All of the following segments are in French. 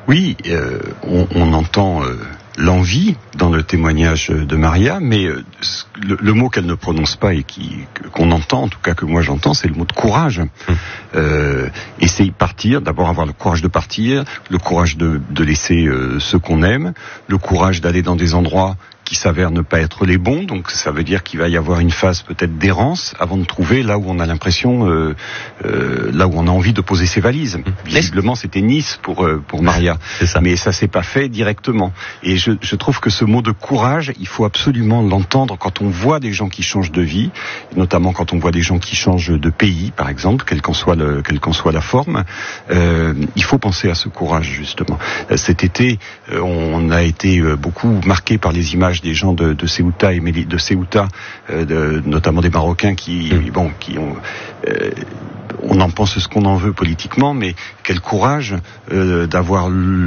Oui, on entend l'envie dans le témoignage de Maria, mais le mot qu'elle ne prononce pas et qu'on entend, en tout cas que moi j'entends, c'est le mot de courage. Essayer de partir, d'abord avoir le courage de partir, le courage de laisser ceux qu'on aime, le courage d'aller dans des endroits qui s'avèrent ne pas être les bons, donc ça veut dire qu'il va y avoir une phase peut-être d'errance avant de trouver là où on a l'impression, là où on a envie de poser ses valises. Visiblement c'était Nice pour Maria, c'est ça. Mais ça s'est pas fait directement. Et je trouve que ce mot de courage, il faut absolument l'entendre quand on voit des gens qui changent de vie, notamment quand on voit des gens qui changent de pays, par exemple, quelle qu'en soit la forme. Il faut penser à ce courage justement. Cet été, on a été beaucoup marqué par les images des gens de Ceuta notamment des Marocains qui ont on en pense ce qu'on en veut politiquement, mais quel courage d'avoir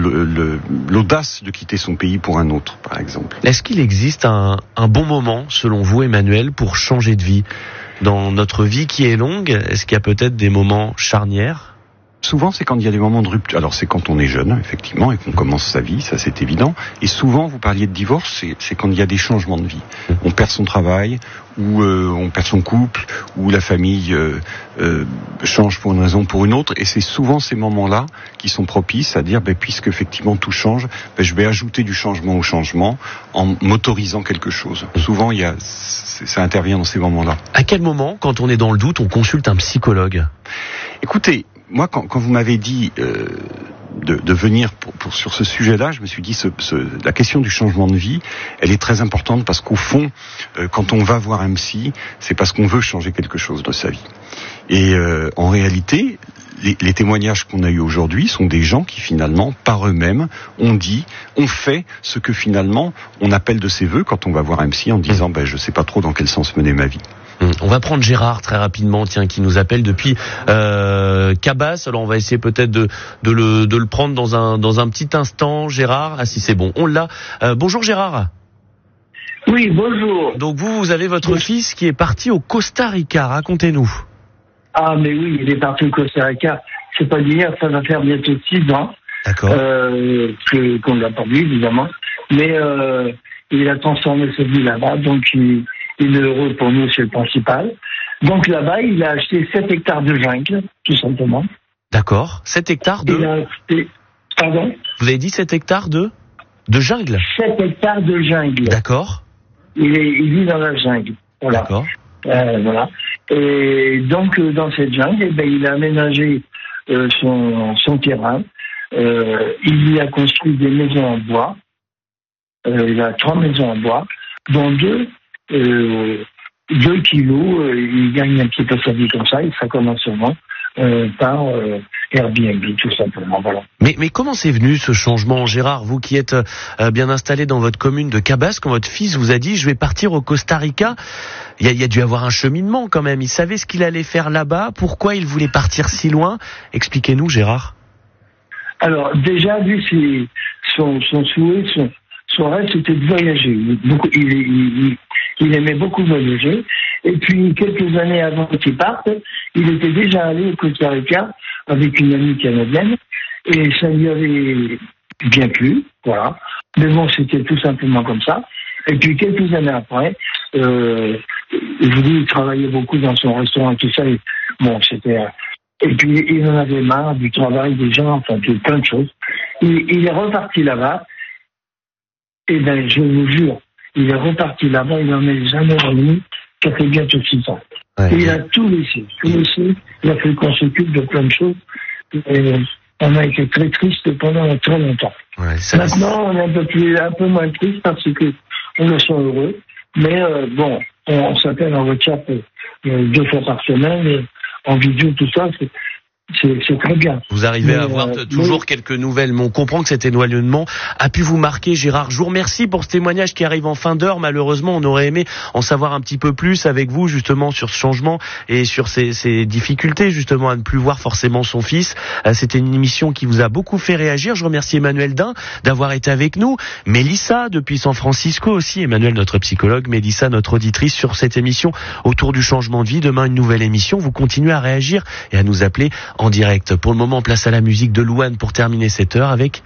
l'audace de quitter son pays pour un autre, par exemple. Est-ce qu'il existe un bon moment, selon vous, Emmanuel, pour changer de vie dans notre vie qui est longue? Est-ce qu'il y a peut-être des moments charnières? Souvent, c'est quand il y a des moments de rupture. Alors, c'est quand on est jeune, effectivement, et qu'on commence sa vie, ça c'est évident. Et souvent, vous parliez de divorce, c'est quand il y a des changements de vie. On perd son travail, ou on perd son couple, ou la famille change pour une raison ou pour une autre. Et c'est souvent ces moments-là qui sont propices à dire, puisque effectivement tout change, je vais ajouter du changement au changement en m'autorisant quelque chose. Souvent, ça intervient dans ces moments-là. À quel moment, quand on est dans le doute, on consulte un psychologue? Écoutez, moi, quand vous m'avez dit de venir sur ce sujet-là, je me suis dit la question du changement de vie, elle est très importante parce qu'au fond, quand on va voir un psy, c'est parce qu'on veut changer quelque chose de sa vie. Et en réalité, les témoignages qu'on a eus aujourd'hui sont des gens qui finalement, par eux-mêmes, ont fait ce que finalement on appelle de ses voeux quand on va voir un psy en disant je sais pas trop dans quel sens mener ma vie. On va prendre Gérard très rapidement, qui nous appelle depuis Cabas. Alors on va essayer peut-être de le prendre dans un petit instant. Gérard, si c'est bon, on l'a. Bonjour Gérard. Oui, bonjour. Donc vous avez votre fils qui est parti au Costa Rica. Racontez-nous. Ah mais oui, il est parti au Costa Rica. C'est pas d'hier, ça va faire bientôt 6 ans. D'accord. Qu'on l'a pas vu évidemment, mais il a transformé sa vie là-bas, donc il est heureux pour nous, c'est le principal. Donc là-bas, il a acheté 7 hectares de jungle, tout simplement. D'accord. 7 hectares Pardon ? Vous avez dit 7 hectares de jungle ? 7 hectares de jungle. D'accord. Il vit dans la jungle. Voilà. D'accord. Voilà. Et donc, dans cette jungle, il a aménagé son terrain. Il y a construit des maisons en bois. Il a 3 maisons en bois, dont 2 kilos, il gagne un petit peu sa vie comme ça, et ça commence souvent par Airbnb, tout simplement. Voilà. Mais comment c'est venu ce changement, Gérard, vous qui êtes bien installé dans votre commune de Cabas, quand votre fils vous a dit je vais partir au Costa Rica, il y a dû avoir un cheminement quand même, il savait ce qu'il allait faire là-bas, pourquoi il voulait partir si loin? Expliquez-nous, Gérard. Alors déjà, lui, son souhait, son rêve, c'était de voyager. Il aimait beaucoup voyager. Et puis, quelques années avant qu'il parte, il était déjà allé au Costa Rica avec une amie canadienne. Et ça lui avait bien plu, voilà. Mais bon, c'était tout simplement comme ça. Et puis, quelques années après, il travaillait beaucoup dans son restaurant et tout ça. Et, bon, c'était... Et puis, il en avait marre du travail des gens, enfin, de plein de choses. Il est reparti là-bas. Et je vous jure, il est reparti là-bas, il n'en est jamais revenu, ça fait bientôt 6 ans. Ouais. Et il a tout laissé. Il a fait qu'on s'occupe de plein de choses. Et on a été très triste pendant très longtemps. Ouais, maintenant, on est un peu moins triste parce que on le sent heureux. Mais bon, on s'appelle en WhatsApp 2 fois par semaine, et en vidéo, tout ça, c'est très bien. Vous arrivez à avoir toujours quelques nouvelles, mais on comprend que cet éloignement a pu vous marquer, Gérard. Je vous remercie pour ce témoignage qui arrive en fin d'heure. Malheureusement, on aurait aimé en savoir un petit peu plus avec vous, justement, sur ce changement et sur ces difficultés, justement, à ne plus voir forcément son fils. C'était une émission qui vous a beaucoup fait réagir. Je remercie Emmanuel Dain d'avoir été avec nous. Mélissa, depuis San Francisco aussi. Emmanuel, notre psychologue. Mélissa, notre auditrice, sur cette émission autour du changement de vie. Demain, une nouvelle émission. Vous continuez à réagir et à nous appeler en direct. Pour le moment, place à la musique de Louane pour terminer cette heure avec